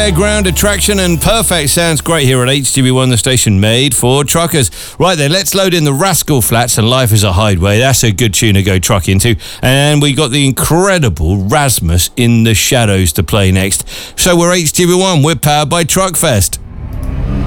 Fairground attraction and perfect. Sounds great here at HTB1, the station made for truckers. Right then, let's load in the Rascal Flats and Life is a Hideaway. That's a good tune to go trucking to. And we got the incredible Rasmus in the Shadows to play next. So we're HTB1, we're powered by Truckfest.